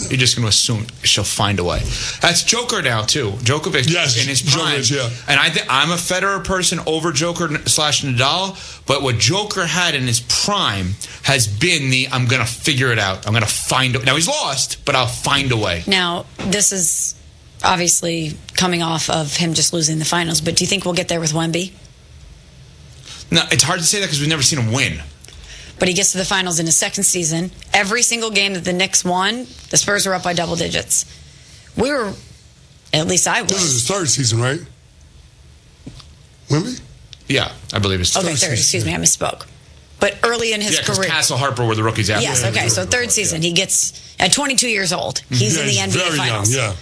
You're just going to assume she'll find a way. That's Joker now, too. Djokovic in his prime. And I'm a Federer person over Joker/Nadal, but what Joker had in his prime has been I'm going to figure it out. I'm going to find it. Now, he's lost, but I'll find a way. Now, this is obviously coming off of him just losing the finals, but do you think we'll get there with Wemby? No, it's hard to say that because we've never seen him win. But he gets to the finals in his second season. Every single game that the Knicks won, the Spurs were up by double digits. We were, at least I was. This is his third season, right? Wemby? Yeah, I believe it's third. Excuse me, I misspoke. But early in his career. Castle Harper were the rookies after. Yes, okay, so third season. He gets, at 22 years old, he's in the NBA very finals. Young,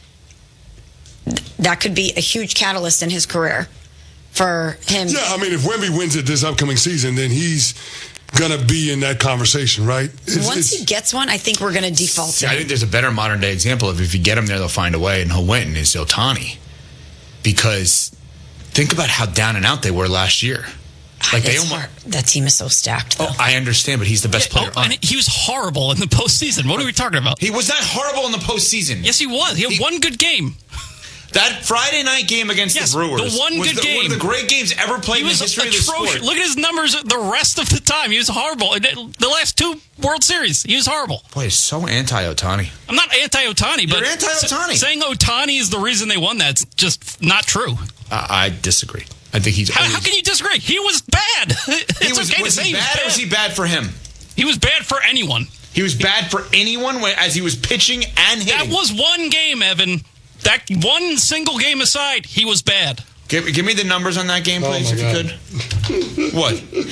That could be a huge catalyst in his career for him. Yeah, I mean, if Wemby wins it this upcoming season, then he's going to be in that conversation, right? Once he gets one, I think we're going to default to him. I think there's a better modern-day example of if you get him there, they'll find a way, and he'll win, is Ohtani. Because think about how down and out they were last year. Like that team is so stacked, though. Oh, I understand, but he's the best player on it. He was horrible in the postseason. What are we talking about? He was not horrible in the postseason. Yes, he was. He had one good game. That Friday night game against the Brewers the one was good game. One of the great games ever played in the history of the sport. Look at his numbers the rest of the time. He was horrible. The last two World Series, he was horrible. Boy, he's so anti-Ohtani. I'm not anti-Ohtani, but you're anti-Ohtani. Saying Ohtani is the reason they won that's just not true. I disagree. I think he's. How can you disagree? He was bad. Was he bad or was he bad for him? He was bad for anyone. He was bad for anyone as he was pitching and hitting. That was one game, Evan. That one single game aside, he was bad. Give me the numbers on that game, please, if you could. What?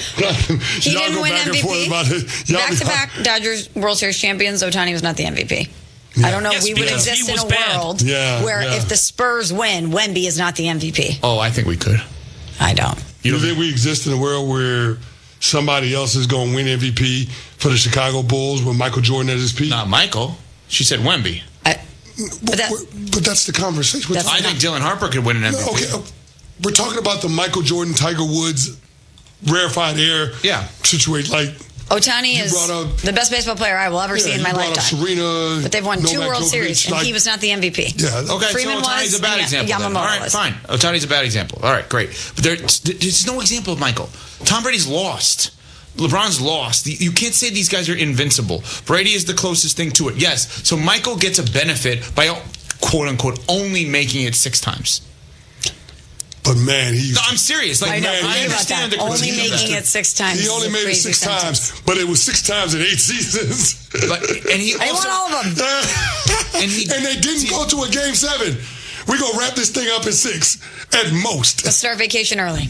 He didn't win MVP. Back-to-back Dodgers World Series champions, Ohtani was not the MVP. Yeah. I don't know. We would exist in a world where if the Spurs win, Wemby is not the MVP. Oh, I think we could. I don't. You think we exist in a world where somebody else is going to win MVP for the Chicago Bulls with Michael Jordan at his peak? Not Michael. She said Wemby. But that's the conversation. I think Dylan Harper could win an MVP. Okay, we're talking about the Michael Jordan, Tiger Woods, rarefied air situation. Like Ohtani is the best baseball player I will ever see in my lifetime. Serena, but they've won 2 World Series, and he was not the MVP. Yeah. Okay, Freeman so Ohtani's a bad example. Yamamoto All right, was. fine. Ohtani's a bad example. All right, great. But there's no example of Michael. Tom Brady's lost. LeBron's lost. You can't say these guys are invincible. Brady is the closest thing to it. Yes. So Michael gets a benefit by, quote unquote, only making it 6 times. But man, I'm serious. Like, I understand the only making it 6 times. He only made it 6 times, but it was 6 times in 8 seasons. And he won all of them. and they didn't go to a game 7. We're gonna wrap this thing up in 6 at most. Let's start vacation early.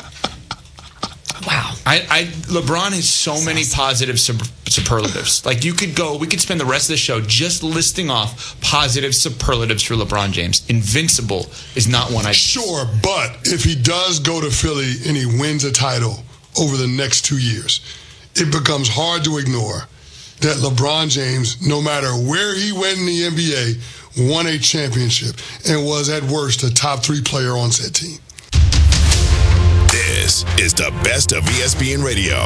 Wow. LeBron has so many positive superlatives. Like we could spend the rest of the show just listing off positive superlatives for LeBron James. Invincible is not one Sure, but if he does go to Philly and he wins a title over the next 2 years, it becomes hard to ignore that LeBron James, no matter where he went in the NBA, won a championship and was at worst a top 3 player on said team. This is the best of ESPN Radio.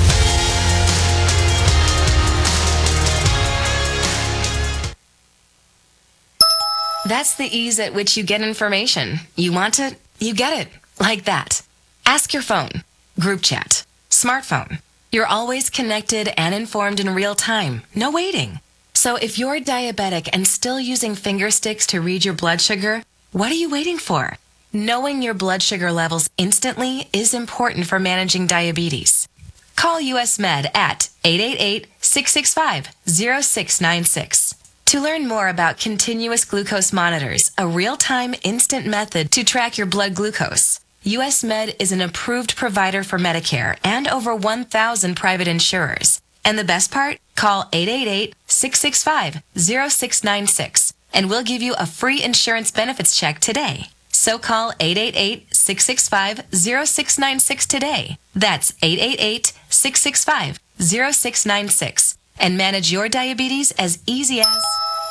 That's the ease at which you get information. You want it, you get it. Like that. Ask your phone. Group chat. Smartphone. You're always connected and informed in real time. No waiting. So if you're diabetic and still using finger sticks to read your blood sugar, what are you waiting for? Knowing your blood sugar levels instantly is important for managing diabetes. Call US Med at 888-665-0696. To learn more about continuous glucose monitors, a real-time instant method to track your blood glucose, US Med is an approved provider for Medicare and over 1,000 private insurers. And the best part? Call 888-665-0696 and we'll give you a free insurance benefits check today. So call 888-665-0696 today. That's 888-665-0696 and manage your diabetes as easy as...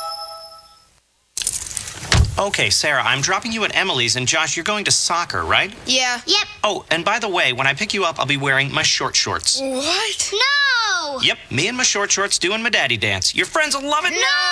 Okay, Sarah, I'm dropping you at Emily's, and Josh, you're going to soccer, right? Yeah. Yep. Oh, and by the way, when I pick you up, I'll be wearing my short shorts. What? No! Yep, me and my short shorts doing my daddy dance. Your friends will love it. No!